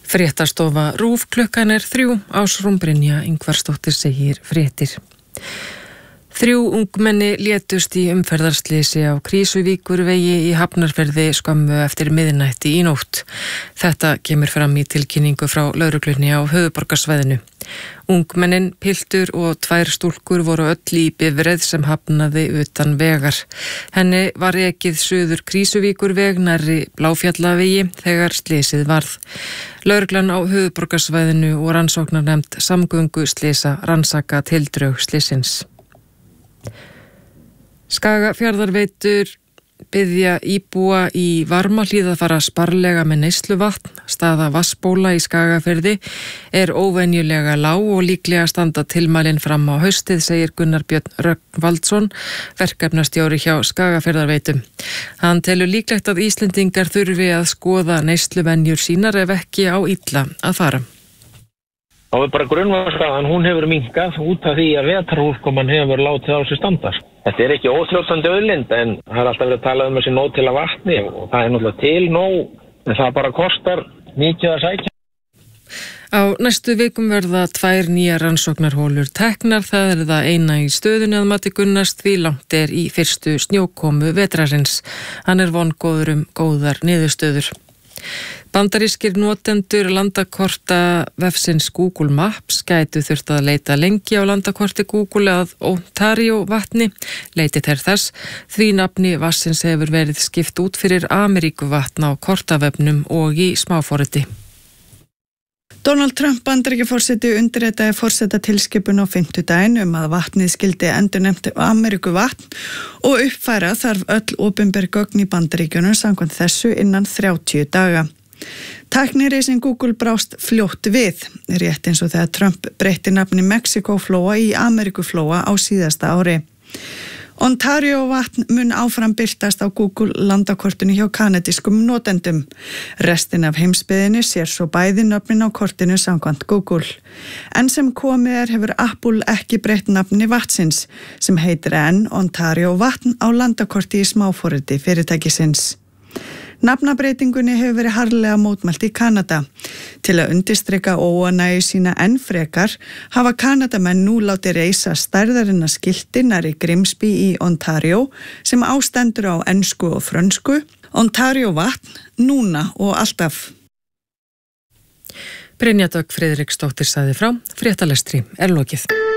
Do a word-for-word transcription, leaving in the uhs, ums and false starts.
Fréttastofa RÚV, klukkan er þrjú, Ásrún Brynja Ingvarsdóttir segir fréttir. Þrjú ungmenni létust í umferðarslysi á Krýsuvíkurvegi í Hafnarfirði skömmu eftir miðnætti í nótt. Þetta kemur fram í tilkynningu frá lögreglunni á höfuðborgarsvæðinu. Ungmennin, piltur og tvær stúlkur voru öll í bifreið sem hafnaði utan vegar. Henni var ekið suður Krýsuvíkurveg nærri Bláfjallavegi þegar slysið varð. Lögreglan á höfuðborgarsvæðinu og rannsóknarnefnd samgönguslysa rannsaka tildrög slysins. Skagafjarðarveitur biðja íbúa í Varmahlíð að fara sparlega með neysluvatn. Staða vatnsbóla í Skagafirði er óvenjulega lág og líklega standa tilmælin fram á haustið, segir Gunnar Björn Rögnvaldsson, verkefnastjóri hjá Skagafjarðarveitum. Hann telur líklegt að Íslendingar þurfi að skoða neysluvenjur sínar ef ekki á illa að fara. Það er bara grunnvatnsstaðan, hún hefur minnkað út af því að vetrarúrkoman hefur látið á sig standa. Þetta er ekki óþjótandi auðlind en það er alltaf verið að tala um þessi nóg til að vatni og það er náttúrulega til nóg en það bara kostar mikið að sækja. Á næstu vikum verða tvær nýjar rannsóknarhólur teknar, það er það eina í stöðunni að mati Gunnars því langt er í fyrstu snjókomu vetrarins. Hann er vongóður um góðar niðurstöður. Bandarískir notendur landakorta vefsins Google Maps gætu þurft að leita lengi á landakorti Google að Ontario vatni. Leitið er þess því nafni vatnsins hefur verið skipt út fyrir Ameríkuvatn á kortavefnum og í smáforriti. Donald Trump Bandaríkjaforseti undirritaði forsetatilskipun á fimmtudaginn um að vatnið skyldi endurnefnt Ameríkuvatn og uppfæra þarf öll opinber gögn í Bandaríkjunum samkvæmt þessu innan þrjátíu daga. Tæknirisinn Google brást fljótt við, rétt eins og þegar Trump breytti nafni Mexikóflóa í Ameríkuflóa á síðasta ári. Ontario vatn mun áfram birtast á Google landakortinu hjá kanadískum notendum. Restin af heimsbyggðinni sér svo bæði nöfnin á kortinu samkvæmt Google. En sem komið er hefur Apple ekki breytt nafni vatnsins sem heitir enn Ontario vatn á landakorti í smáforriti fyrirtækisins. Nafnabreitingunni hefur verið harðlega mótmælt í Kanada. Til að undirstrika óánægju sína enn frekar hafa Kanadamenn nú látið reisa stærðarinnar skilti nærri Grimsby í Ontario sem ástendur á ensku og frönsku, Ontario vatn, núna og alltaf. Brynja Dögg Friðriksdóttir sagði frá, fréttalestri er lokið.